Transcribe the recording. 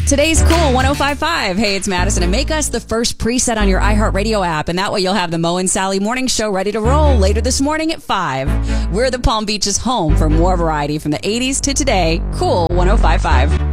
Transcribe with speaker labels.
Speaker 1: Today's Cool 105.5. Hey, it's Madison, and make us the first preset on your iHeartRadio app, and that way you'll have the Mo and Sally Morning Show ready to roll later this morning at 5. We're the Palm Beach's home for more variety from the 80s to today. Cool 105.5.